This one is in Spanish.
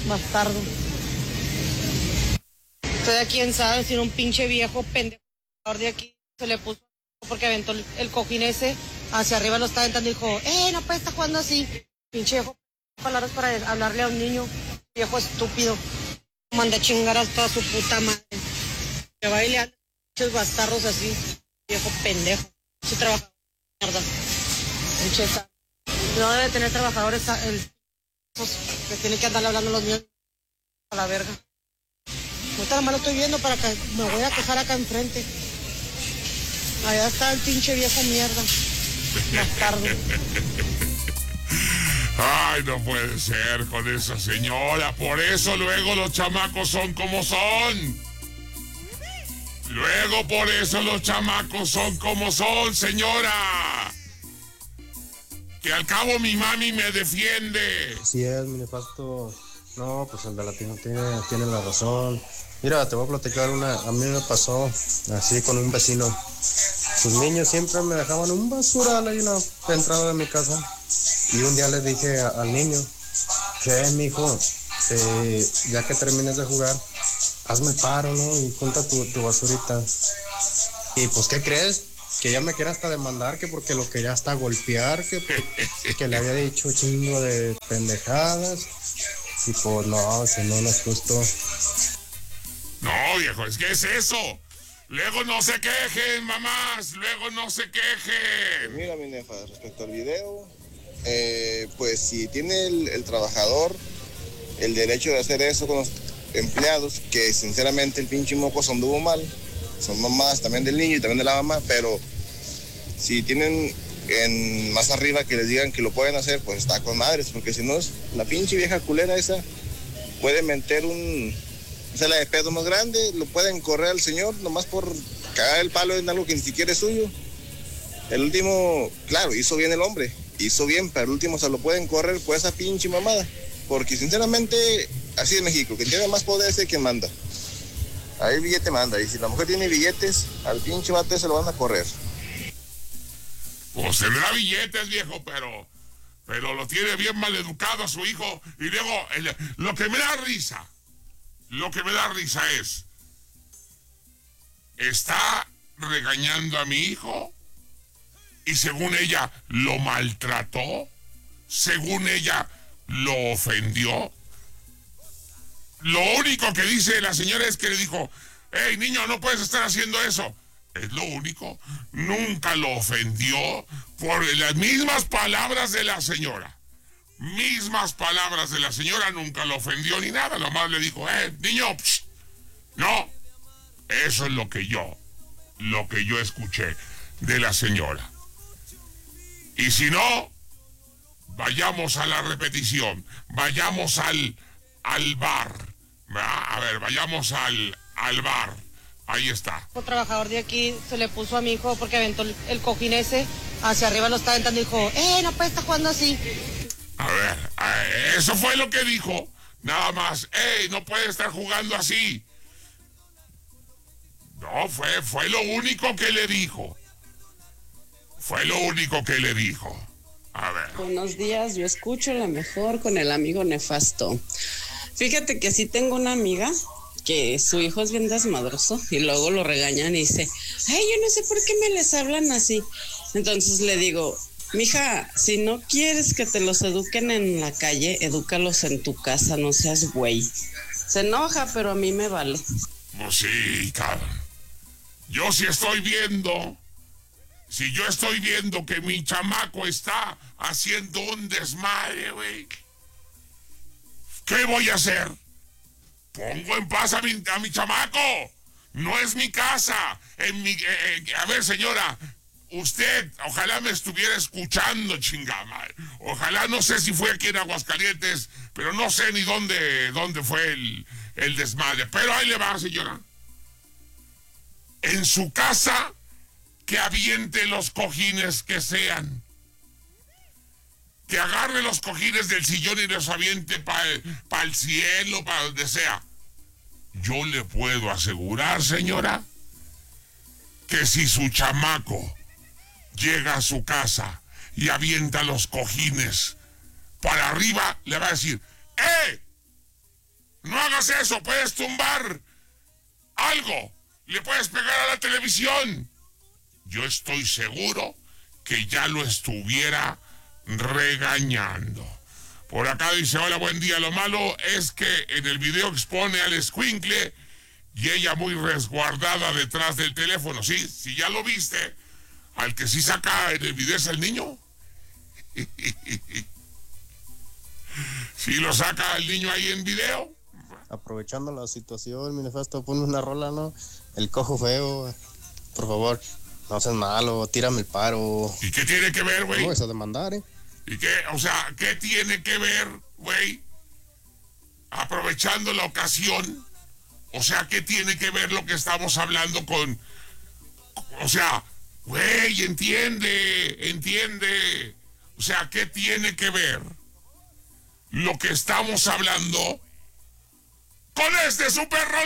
bastardo. Estoy aquí, quién sabe, si un pinche viejo pendejo de aquí se le puso porque aventó el cojín ese hacia arriba, lo estaba aventando y dijo, no puede estar jugando así. Pinche viejo, palabras para hablarle a un niño, viejo estúpido. Manda a chingar a toda su puta madre. Que baile muchos bastardos así, viejo pendejo. Su trabajador, mierda. Pinche esa. No debe tener trabajadores que tienen que andar hablando a los niños a la verga. Ahorita nomás lo estoy viendo para que me voy a quejar acá enfrente. Allá está el pinche viejo mierda. Bastardo. Ay, no puede ser con esa señora. Por eso luego los chamacos son como son. Luego por eso los chamacos son como son, señora. Que al cabo mi mami me defiende. Sí es, mi nefasto. No, pues el de latino tiene la razón. Mira, te voy a platicar a mí me pasó así con un vecino. Sus niños siempre me dejaban un basural ahí en la entrada de mi casa. Y un día le dije al niño, mijo, ya que termines de jugar, hazme el paro, ¿no? Y junta tu basurita. Y pues, ¿qué crees? Que ya me quiere hasta demandar, que porque lo quería hasta golpear, que le había dicho chingo de pendejadas. Y pues no, si no es justo. No, viejo, es que es eso. Luego no se quejen, mamás. Luego no se quejen. Mira, mi nefa, respecto al video, pues si tiene el trabajador el derecho de hacer eso con los empleados, que sinceramente el pinche mocoso anduvo mal. Son mamás también del niño y también de la mamá, pero si tienen más arriba que les digan que lo pueden hacer, pues está con madres, porque si no, la pinche vieja culera esa puede meter la de pedo más grande, lo pueden correr al señor nomás por cagar el palo en algo que ni siquiera es suyo. El último, claro, hizo bien el hombre, hizo bien, pero el último se lo pueden correr por esa pinche mamada, porque sinceramente, así es México, quien tiene más poder es el que manda. Ahí el billete manda, y si la mujer tiene billetes, al pinche vato se lo van a correr. Pues tendrá billetes, viejo, pero lo tiene bien mal educado a su hijo. Y luego, lo que me da risa es, está regañando a mi hijo y según ella lo maltrató, según ella lo ofendió. Lo único que dice la señora es que le dijo, hey niño, no puedes estar haciendo eso. Es lo único. Nunca lo ofendió por las mismas palabras de la señora. Mismas palabras de la señora, nunca lo ofendió ni nada. Nomás le dijo, niño, psh, no. Eso es lo que yo escuché de la señora. Y si no, vayamos a la repetición. Vayamos al bar. A ver, vayamos al bar. Ahí está. Un trabajador de aquí se le puso a mi hijo porque aventó el cojín ese hacia arriba, lo estaba aventando y dijo, no puede estar jugando así. A ver, eso fue lo que dijo. Nada más, no puede estar jugando así. No, fue lo único que le dijo. Fue lo único que le dijo. A ver. Buenos días, yo escucho la mejor con el amigo nefasto. Fíjate que sí tengo una amiga que su hijo es bien desmadroso y luego lo regañan y dice, ay, yo no sé por qué me les hablan así. Entonces le digo, mija, si no quieres que te los eduquen en la calle, edúcalos en tu casa, no seas güey. Se enoja, pero a mí me vale. Pues sí, cabrón. Yo sí estoy viendo, si yo estoy viendo que mi chamaco está haciendo un desmadre, güey, ¿qué voy a hacer? Pongo en paz a mi chamaco. No es mi casa. A ver, señora, usted, ojalá me estuviera escuchando, chingama. Ojalá, no sé si fue aquí en Aguascalientes, pero no sé ni dónde fue el desmadre. Pero ahí le va, señora. En su casa, que aviente los cojines que sean. Que agarre los cojines del sillón y los aviente para el cielo, para donde sea. Yo le puedo asegurar, señora, que si su chamaco llega a su casa y avienta los cojines para arriba, le va a decir, No hagas eso, puedes tumbar algo. Le puedes pegar a la televisión. Yo estoy seguro que ya lo estuviera regañando. Por acá dice, hola, buen día. Lo malo es que en el video expone al escuincle y ella muy resguardada detrás del teléfono. Sí, si ya lo viste, al que sí saca en el video es el niño. Si lo saca el niño ahí en video. Aprovechando la situación, mi nefasto, ponme una rola, ¿no? El cojo feo, por favor, no seas malo, tírame el paro. ¿Y qué tiene que ver, güey? No, eso a demandar, ¿eh? ¿Y qué? O sea, ¿qué tiene que ver, güey? Aprovechando la ocasión. O sea, ¿qué tiene que ver lo que estamos hablando con... O sea, güey, entiende. O sea, ¿qué tiene que ver lo que estamos hablando con este super rolón?